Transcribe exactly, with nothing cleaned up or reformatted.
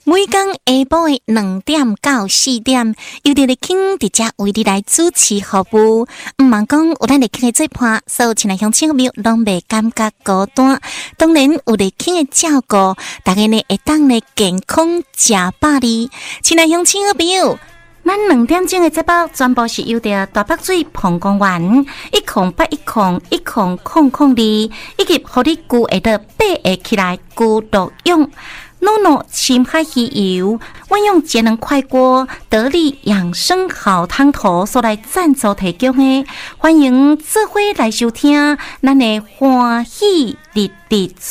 每天下晡的两點到四點，由佇咧傾佇遮為你來主持服務。毋茫講有咱咧傾嘅做伴，所有親愛鄉親朋友攏袂感覺孤單。當然有咧傾嘅照顧，大家呢會當咧健康食飽哩。親愛鄉親朋友，咱兩點鐘嘅節目全部是由着大北水澎公園一空八一空一空空空哩，以及互你具會得八下起來具錄用。諾諾深海魚油，運用節能快鍋得力養生好湯頭所來贊助提供的，歡迎做伙來收聽咱的歡喜日日